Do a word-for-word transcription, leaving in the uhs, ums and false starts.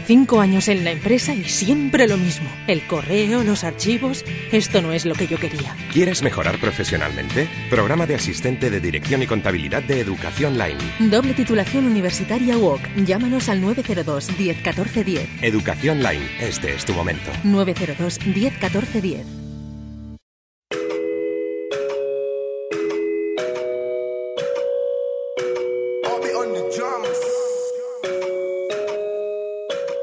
Cinco años en la empresa y siempre lo mismo. El correo, los archivos... Esto no es lo que yo quería. ¿Quieres mejorar profesionalmente? Programa de asistente de dirección y contabilidad de Educación Line. Doble titulación universitaria U O C. Llámanos al nueve cero dos, diez, catorce, diez. Educación Line. Este es tu momento. nueve cero dos, diez, catorce, diez.